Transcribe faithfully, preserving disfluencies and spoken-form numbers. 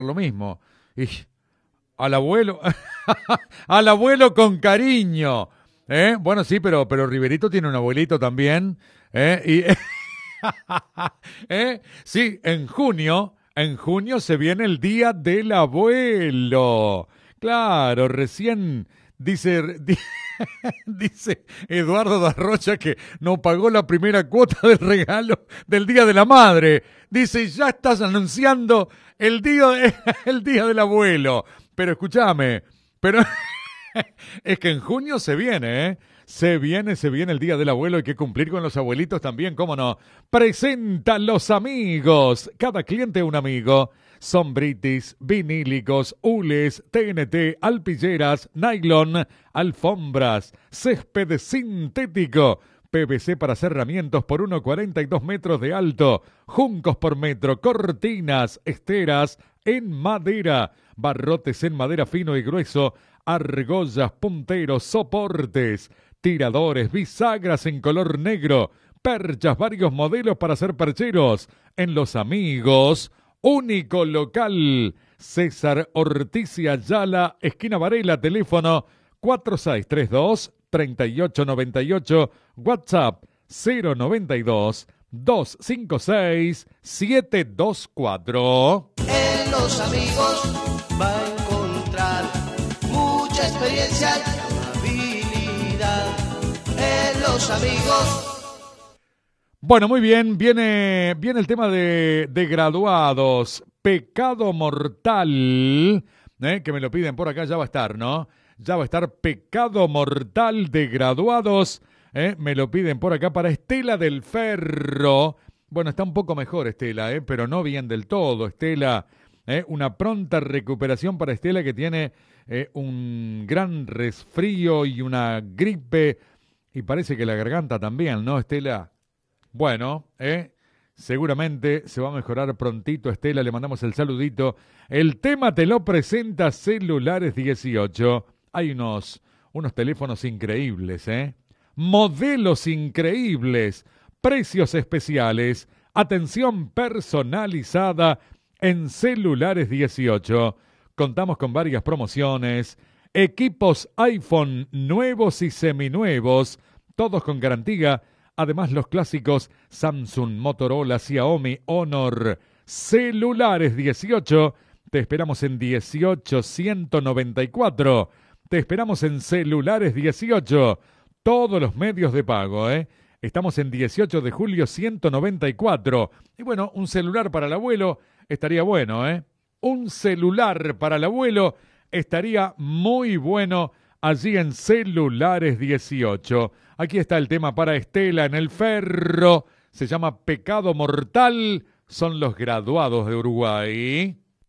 lo mismo. Y al abuelo, al abuelo con cariño. ¿Eh? Bueno, sí, pero, pero Riverito tiene un abuelito también. ¿Eh? Y, ¿eh? Sí, en junio, en junio se viene el Día del Abuelo. Claro, recién dice, di- dice Eduardo da Rocha que no pagó la primera cuota del regalo del Día de la Madre. Dice, ya estás anunciando el día, de- el día del abuelo. Pero escúchame, pero es que en junio se viene, ¿eh? Se viene, se viene el Día del Abuelo, hay que cumplir con los abuelitos también, ¿cómo no? Presenta los amigos, cada cliente un amigo. Sombritis, vinílicos, hules, T N T, alpilleras, nylon, alfombras, césped sintético, P V C para cerramientos por uno coma cuarenta y dos metros de alto, juncos por metro, cortinas, esteras en madera, barrotes en madera fino y grueso, argollas, punteros, soportes, tiradores, bisagras en color negro, perchas, varios modelos para hacer percheros. En Los Amigos, único local, César Ortiz y Ayala, esquina Varela, teléfono cuatro seis tres dos, tres ocho nueve ocho, WhatsApp cero noventa y dos, dos cinco seis, siete dos cuatro. En Los Amigos va a encontrar mucha experiencia y habilidad. En Los Amigos. Bueno, muy bien, viene, viene el tema de, de graduados. Pecado mortal, ¿eh? Que me lo piden por acá, ya va a estar, ¿no? Ya va a estar Pecado mortal de graduados. ¿eh? Me lo piden por acá para Estela del Ferro. Bueno, está un poco mejor Estela, ¿eh? Pero no bien del todo, Estela. ¿eh? Una pronta recuperación para Estela que tiene eh, un gran resfrío y una gripe. Y parece que la garganta también, ¿no, Estela? Bueno, ¿eh? Seguramente se va a mejorar prontito, Estela, le mandamos el saludito. El tema te lo presenta Celulares dieciocho. Hay unos, unos teléfonos increíbles, ¿eh? Modelos increíbles, precios especiales, atención personalizada en Celulares dieciocho. Contamos con varias promociones, equipos iPhone nuevos y seminuevos, todos con garantía. Además, los clásicos Samsung, Motorola, Xiaomi, Honor, Celulares dieciocho. Te esperamos en dieciocho ciento noventa y cuatro. Te esperamos en Celulares dieciocho. Todos los medios de pago, ¿eh? Estamos en dieciocho de julio ciento noventa y cuatro. Y bueno, un celular para el abuelo estaría bueno, ¿eh? Un celular para el abuelo estaría muy bueno allí en Celulares dieciocho. Aquí está el tema para Estela en el Ferro. Se llama Pecado Mortal. Son los graduados de Uruguay.